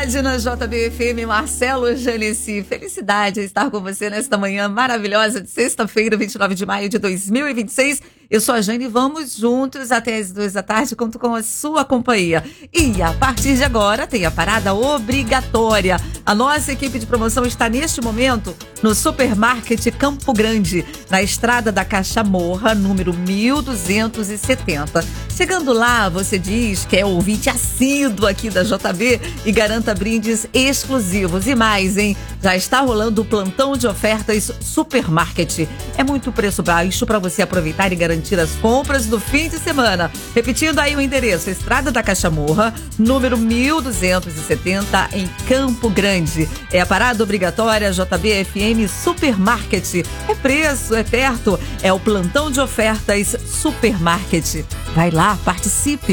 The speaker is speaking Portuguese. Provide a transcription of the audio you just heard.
Felicidade na JBFM, Marcelo Genesi. Felicidade estar com você nesta manhã maravilhosa de sexta-feira, 29 de maio de 2026. Eu sou a Jane e vamos juntos até as 2 da tarde, conto com a sua companhia. E a partir de agora tem a parada obrigatória. A nossa equipe de promoção está neste momento no Supermarket Campo Grande, na Estrada da Cachamorra, número 1270. Chegando lá, você diz que é ouvinte assíduo aqui da JB e garanta brindes exclusivos. E mais, hein? Já está rolando o plantão de ofertas Supermarket. É muito preço baixo para você aproveitar e garantir as compras do fim de semana. Repetindo aí o endereço: Estrada da Cachamorra, número 1270, em Campo Grande. É a parada obrigatória JBFM Supermarket. É preço, é perto. É o plantão de ofertas Supermarket. Vai lá, participe.